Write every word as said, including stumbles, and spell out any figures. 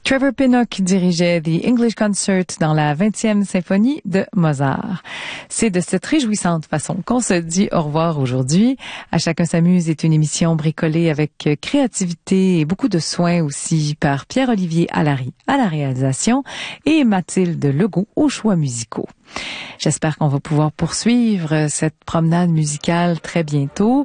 Trevor Pinnock dirigeait The English Concert dans la vingtième symphonie de Mozart. C'est de cette réjouissante façon qu'on se dit au revoir aujourd'hui. À chacun s'amuse est une émission bricolée avec créativité et beaucoup de soin aussi par Pierre-Olivier Allary à la réalisation et Mathilde Legault aux choix musicaux. J'espère qu'on va pouvoir poursuivre cette promenade musicale très bientôt.